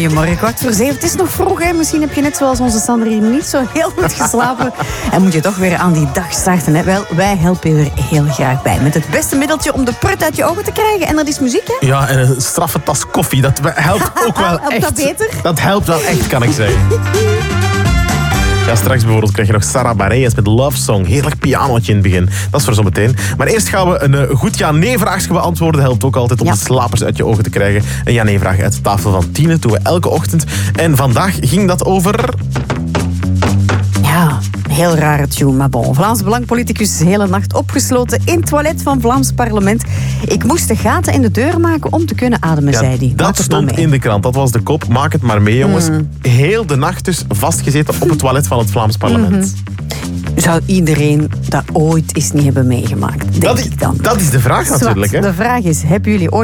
Goedemorgen, 6:15. Het is nog vroeg, hè? Misschien heb je net zoals onze Sander hier niet zo heel goed geslapen. En moet je toch weer aan die dag starten, hè? Wel, wij helpen je er heel graag bij. Met het beste middeltje om de prut uit je ogen te krijgen. En dat is muziek, hè? Ja, en een straffe tas koffie. Dat helpt ook wel echt. Dat beter? Dat helpt wel echt, kan ik zeggen. Ja, straks bijvoorbeeld krijg je nog Sarah Bareilles met Love Song. Heerlijk pianootje in het begin. Dat is voor zometeen. Maar eerst gaan we een goed ja-nee-vraagje beantwoorden. Helpt ook altijd om de slapers uit je ogen te krijgen. Een ja-nee-vraag uit de tafel van Tine doen we elke ochtend. En vandaag ging dat over... Ja, heel rare tune, maar bon. Vlaams Belang-politicus is de hele nacht opgesloten in het toilet van Vlaams parlement. Ik moest de gaten in de deur maken om te kunnen ademen, zei hij. Dat stond in de krant. Dat was de kop. Maak het maar mee, jongens. Heel de nacht dus vastgezeten op het toilet van het Vlaams parlement. Zou iedereen dat ooit eens niet hebben meegemaakt, denk ik dan. Dat is de vraag natuurlijk. Hè? De vraag is, hebben jullie ooit